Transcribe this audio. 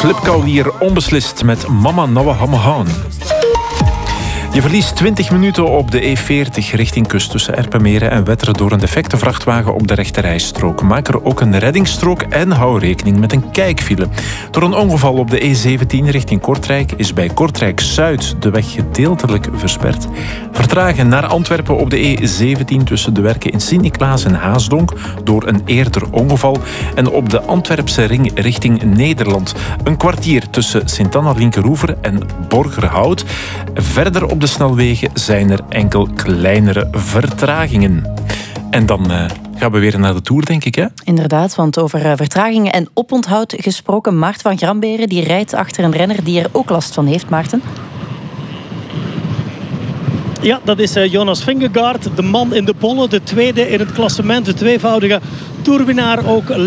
Flipkoulier onbeslist met Mama Nawa Hamahaan. Je verliest 20 minuten op de E40 richting kust tussen Erpenmeren en Wetteren door een defecte vrachtwagen op de rechterrijstrook. Maak er ook een reddingsstrook en hou rekening met een kijkfile. Door een ongeval op de E17 richting Kortrijk is bij Kortrijk Zuid de weg gedeeltelijk versperd. Vertragen naar Antwerpen op de E17 tussen de werken in Sint-Niklaas en Haasdonk door een eerder ongeval. En op de Antwerpse ring richting Nederland een kwartier tussen Sint-Anna-Linkeroever en Borgerhout. Verder op de snelwegen zijn er enkel kleinere vertragingen. En dan gaan we weer naar de Tour, denk ik, hè? Inderdaad, want over vertragingen en oponthoud gesproken. Maart van Gramberen die rijdt achter een renner die er ook last van heeft, Maarten. Ja, dat is Jonas Vingegaard, de man in de bollen. De tweede in het klassement, de tweevoudige toerwinnaar ook.